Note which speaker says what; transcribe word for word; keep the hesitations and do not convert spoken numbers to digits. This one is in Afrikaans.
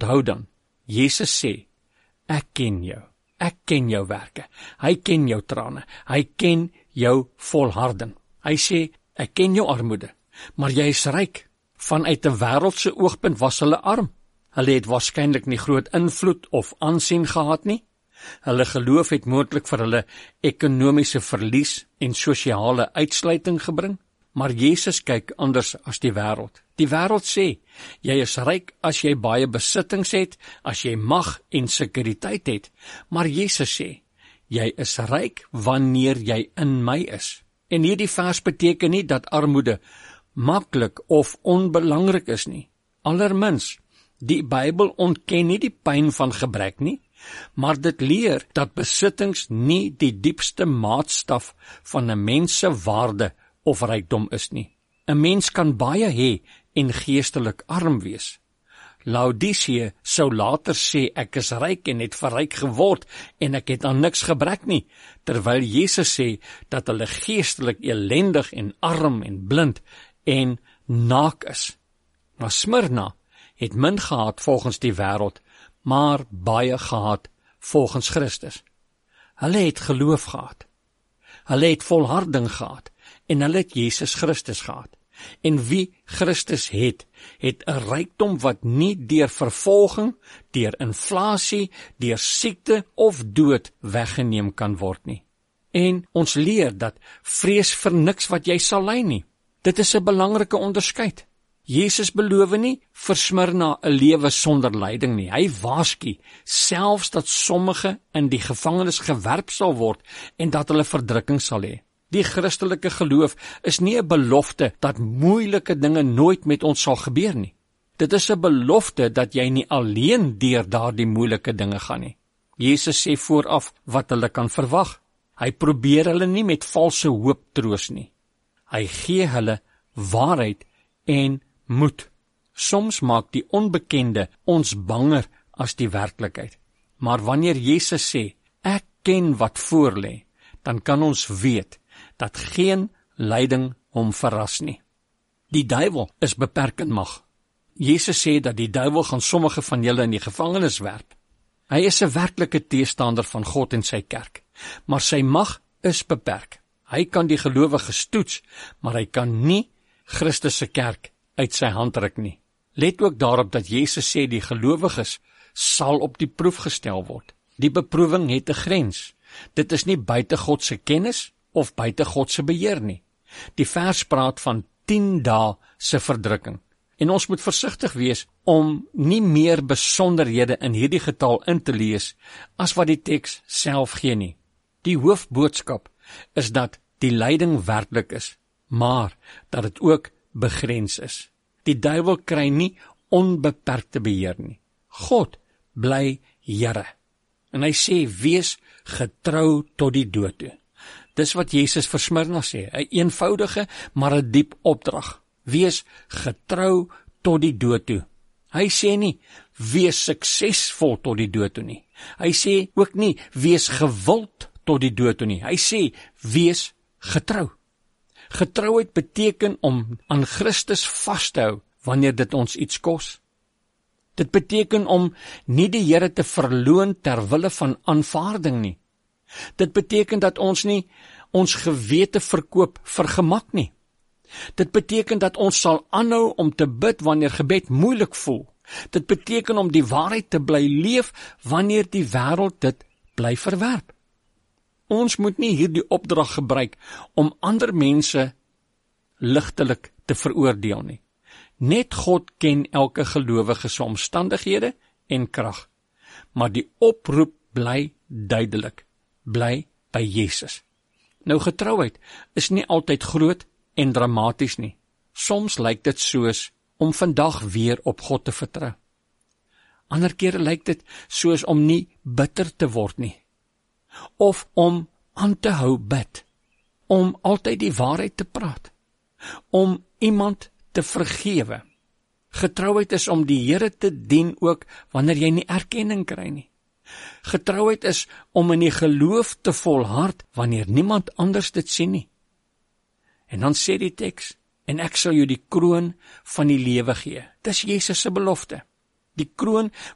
Speaker 1: onthou dan, Jesus sê, ek ken jou, ek ken jou werke, hy ken jou trane, hy ken jou volharding. Hy sê, ek ken jou armoede, maar jy is ryk. Vanuit 'n wêreldse oogpunt was hulle arm. Hulle het waarskynlik nie groot invloed of aansien gehad nie. Hulle geloof het moontlik vir hulle ekonomiese verlies en sosiale uitsluiting gebring. Maar Jesus kyk anders as die wêreld. Die wêreld sê, jy is ryk as jy baie besittings het, as jy mag en sekuriteit het. Maar Jesus sê, jy is ryk wanneer jy in my is. En hierdie vers beteken nie dat armoede maklik of onbelangrik is nie. Allermins, die Bybel ontken nie die pyn van gebrek nie, maar dit leer dat besittings nie die diepste maatstaf van 'n mens se waarde of rykdom is nie. 'n Mens kan baie hê en geestelik arm wees. Laodicea sou later sê, ek is ryk en het verryk geword en ek het aan niks gebrek nie, terwyl Jesus sê dat hulle geestelik elendig en arm en blind en naak is. Maar Smyrna het min gehad volgens die wêreld, maar baie gehad volgens Christus. Hulle het geloof gehad. Hulle het volharding gehad en hulle het Jesus Christus gehad. En wie Christus het, het 'n rykdom wat nie deur vervolging, deur inflasie, deur siekte of dood weggeneem kan word nie. En ons leer dat vrees vir niks wat jy sal ly nie. Dit is 'n belangrike onderskeid. Jesus beloof nie vir Smyrna 'n lewe sonder lyding nie. Hy waarsku selfs dat sommige in die gevangenis gewerp sal word en dat hulle verdrukking sal hê. Die Christelike geloof is nie 'n belofte dat moeilike dinge nooit met ons sal gebeur nie. Dit is 'n belofte dat jy nie alleen deur daardie moeilike dinge gaan nie. Jesus sê vooraf wat hulle kan verwag. Hy probeer hulle nie met valse hoop troos nie. Hy gee hulle waarheid en moed. Soms maak die onbekende ons banger as die werklikheid. Maar wanneer Jesus sê, ek ken wat voorlê, dan kan ons weet dat geen lyding hom verras nie. Die duiwel is beperk in mag. Jesus sê dat die duiwel gaan sommige van julle in die gevangenis werp. Hy is 'n werklike teestander van God en sy kerk, maar sy mag is beperk. Hy kan die gelowiges toets, maar hy kan nie Christus se kerk uit sy hand ruk nie. Let ook daarop dat Jesus sê die gelowiges sal op die proef gestel word. Die beproewing het 'n grens. Dit is nie buite God se kennis of buite God se beheer nie. Die vers praat van tien dae se verdrukking. En ons moet versigtig wees om nie meer besonderhede in hierdie getal in te lees as wat die teks self gee nie. Die hoofboodskap is dat die lyding werklik is, maar dat dit ook begrens is. Die duiwel kry nie onbeperkte beheer nie. God bly Here. En hy sê, wees getrou tot die dood toe. Dis wat Jesus vir Smyrna sê, 'n eenvoudige, maar 'n diep opdrag. Wees getrou tot die dood toe. Hy sê nie, wees suksesvol tot die dood toe nie. Hy sê ook nie, wees gewild tot die dood toe nie. Hy sê, wees getrou. Getrouheid beteken om aan Christus vas te hou wanneer dit ons iets kos. Dit beteken om nie die Here te verloon ter wille van aanvaarding nie. Dit beteken dat ons nie ons gewete verkoop vir gemak nie. Dit beteken dat ons sal aanhou om te bid wanneer gebed moeilik voel. Dit beteken om die waarheid te bly leef wanneer die wêreld dit bly verwerp. Ons moet nie hierdie opdrag gebruik om ander mense ligtelik te veroordeel nie. Net God ken elke gelowige se omstandighede en krag. Maar die oproep bly duidelik. Bly by Jesus. Nou getrouheid is nie altyd groot en dramaties nie. Soms lyk dit soos om vandag weer op God te vertrou. Ander kere lyk dit soos om nie bitter te word nie. Of om aan te hou bid. Om altyd die waarheid te praat. Om iemand te vergewe. Getrouheid is om die Here te dien ook wanneer jy nie erkenning kry nie. Getrouheid is om in die geloof te volhard wanneer niemand anders dit sien nie. En dan sê die teks, en ek sal jou die kroon van die lewe gee. Dis Jesus se belofte. Die kroon